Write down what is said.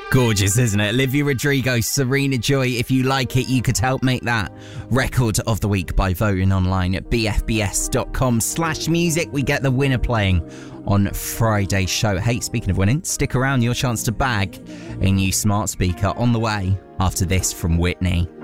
Gorgeous, isn't it? Olivia Rodrigo, Serena Joy. If you like it, you could help make that Record of the Week by voting online at bfbs.com/music. We get the winner playing on Friday's show. Hey, speaking of winning, stick around. Your chance to bag a new smart speaker on the way after this from Whitney.